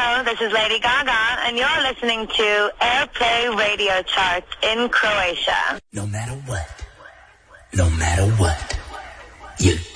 Hello, this is Lady Gaga, and you're listening to Airplay Radio Charts in Croatia. No matter what, you